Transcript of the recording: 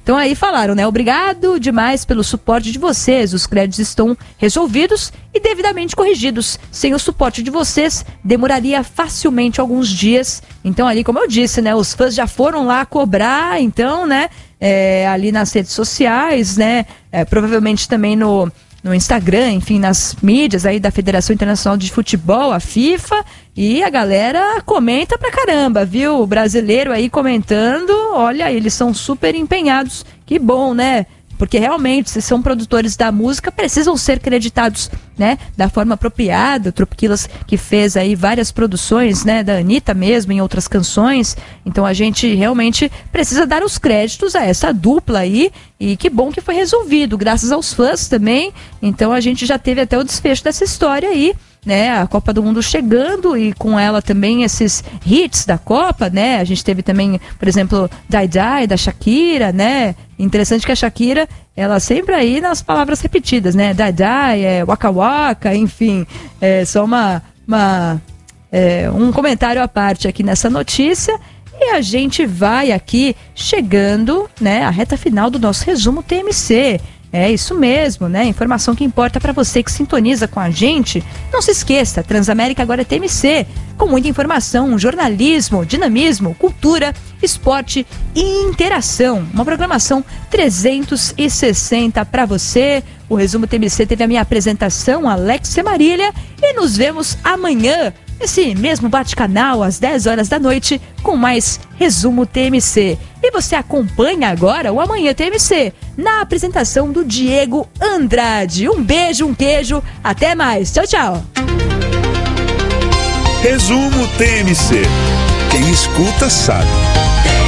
Então aí falaram, né? Obrigado demais pelo suporte de vocês. Os créditos estão resolvidos e devidamente corrigidos. Sem o suporte de vocês, demoraria facilmente alguns dias. Então ali, como eu disse, né? Os fãs já foram lá cobrar, então, né? Ali nas redes sociais, né? Provavelmente também no Instagram, enfim, nas mídias aí da Federação Internacional de Futebol, a FIFA, e a galera comenta pra caramba, viu? O brasileiro aí comentando, olha, eles são super empenhados, que bom, né? Porque realmente, se são produtores da música, precisam ser creditados, né? Da forma apropriada. O Tropiquilas que fez aí várias produções, né? Da Anitta mesmo, em outras canções. Então a gente realmente precisa dar os créditos a essa dupla aí. E que bom que foi resolvido, graças aos fãs também. Então a gente já teve até o desfecho dessa história aí, né? A Copa do Mundo chegando e com ela também esses hits da Copa, né? A gente teve também, por exemplo, Die Die, da Shakira, né? Interessante que a Shakira, ela sempre aí nas palavras repetidas, né? Die Die, Waka Waka, enfim, só um comentário à parte aqui nessa notícia. E a gente vai aqui chegando, né, à reta final do nosso resumo TMC. É isso mesmo, né? Informação que importa para você que sintoniza com a gente. Não se esqueça, Transamérica agora é TMC, com muita informação, jornalismo, dinamismo, cultura, esporte e interação. Uma programação 360 para você. O resumo TMC teve a minha apresentação, Alexia Marília, e nos vemos amanhã, nesse mesmo bate-canal, às 10 horas da noite, com mais resumo TMC. E você acompanha agora o Amanhã TMC, na apresentação do Diego Andrade. Um beijo, um queijo, até mais. Tchau, tchau. Resumo TMC. Quem escuta sabe.